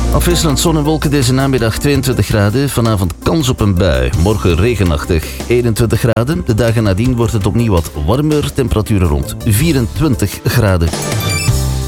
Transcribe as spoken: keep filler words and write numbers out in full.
Afwisselend zon en wolken deze namiddag tweeëntwintig graden. Vanavond kans op een bui. Morgen regenachtig eenentwintig graden. De dagen nadien wordt het opnieuw wat warmer. Temperaturen rond vierentwintig graden.